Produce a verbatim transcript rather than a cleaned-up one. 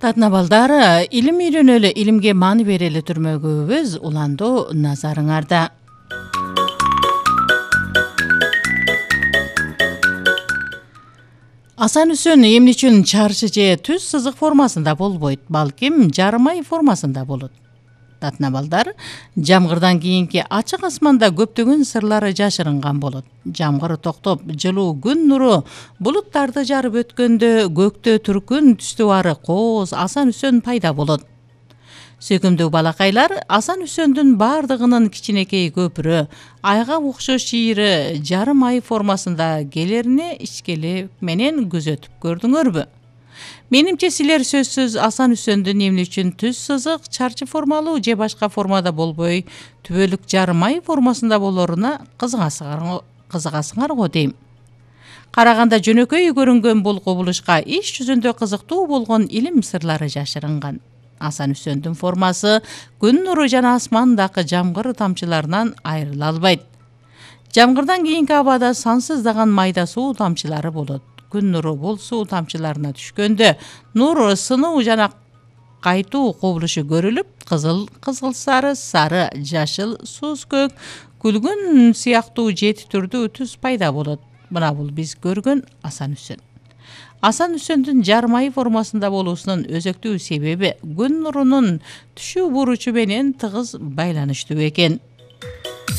Татна балдар, илим үйрөнөлү, илимге мааны берели түрмөгүбүз уландуу назарыңарда. Асан Үсөн эмне үчүн чарчы же түз сызык формасында болбойт, балким жарым ай формасында болот. Татна балдар, жамгырдан кийинки ачык асманда көптөгөн сырлары жашырынган болот. Жамгыр токтоп, жылуу күн нуру булуттарды жарып өткөндө көктө түркүн түстүү ары кооз Асан Үсөн пайда болот. Сөкүмдүү балакайлар Асан Үсөндүн бардыгынын кичинекей көпүрө, айга окшош ийри жарым ай формасында келерине ичкелик менен күзөтүп көрдүңөрбү? Менимче силер сөзсүз Асан Үсөндүн эмне үчүн түз сызык, чарчы формалуу же башка формада болбой түбөлүк жарым ай формасында болоруна кызыгасыңар го дейм. Караганда жөнөкөй көрүнгөн бул кубулушка иш жүзүндө кызыктуу болгон илим сырлары жашырынган. Асан Үсөндүн формасы күн нуру жана асмандагы жамгыр тамчыларынан айрыла албайт. Жамгырдан кийинки абада сансыздаган майда суу тамчылары болот. Күн нуру бул суу тамчыларына түшкөндө нур сынуу жана кайтуу кубулушу көрүлүп, кызыл, кызыл сары, сары, жашыл, сууз көк, күлгүн сыяктуу жети түрдүү түс пайда болот. Мына бул биз көргөн Асан Үсөн. Асан Үсөндүн жарым ай формасында болуусунун өзөктүү себеби күн нурунун түшүү буручу менен тыгыз байланыштуу экен.